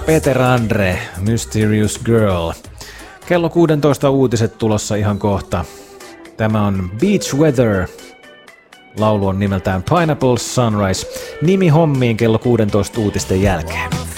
Peter Andre, Mysterious Girl. Kello 16 uutiset tulossa ihan kohta. Tämä on Beach Weather. Laulu on nimeltään Pineapple Sunrise. Nimi hommiin kello 16 uutisten jälkeen.